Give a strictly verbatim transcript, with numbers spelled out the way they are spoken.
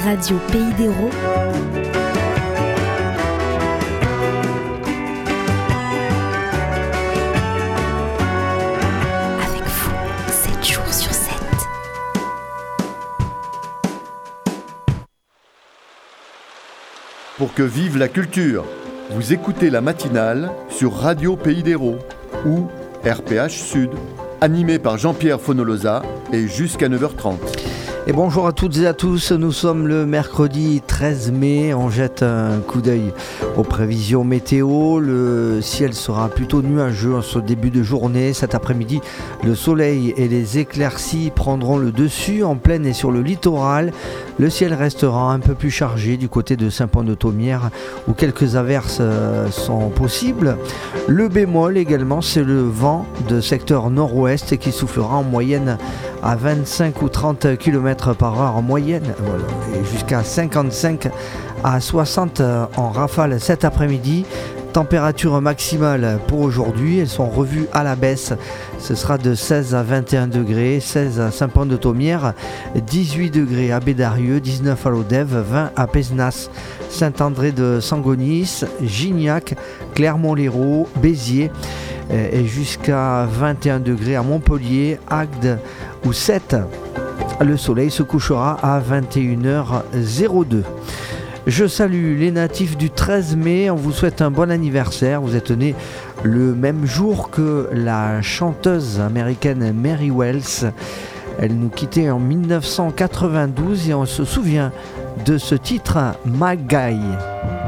Radio Pays d'Hérault. Avec vous, sept jours sur sept. Pour que vive la culture, vous écoutez la matinale sur Radio Pays d'Hérault ou R P H Sud, animé par Jean-Pierre Fonolosa et jusqu'à neuf heures trente. Et bonjour à toutes et à tous, nous sommes le mercredi treize mai, on jette un coup d'œil aux prévisions météo. Le ciel sera plutôt nuageux en ce début de journée. Cet après-midi, le soleil et les éclaircies prendront le dessus en plaine et sur le littoral. Le ciel restera un peu plus chargé du côté de Saint-Pons-de-Thomières où quelques averses sont possibles. Le bémol également, c'est le vent de secteur nord-ouest qui soufflera en moyenne à vingt-cinq ou trente kilomètres par heure en moyenne, voilà, et jusqu'à cinquante-cinq à soixante en rafale cet après-midi. Température maximale pour aujourd'hui, elles sont revues à la baisse. Ce sera de seize à vingt et un degrés, seize à Saint-Pons-de-Thomières, dix-huit degrés à Bédarieux, dix-neuf à Lodève, vingt à Pézenas, Saint-André de Sangonis, Gignac, Clermont-Lérault, Béziers et jusqu'à vingt et un degrés à Montpellier, Agde ou Sète. Le soleil se couchera à vingt et une heures deux. Je salue les natifs du treize mai, on vous souhaite un bon anniversaire. Vous êtes nés le même jour que la chanteuse américaine Mary Wells. Elle nous quittait en dix-neuf cent quatre-vingt-douze et on se souvient de ce titre, My Guy.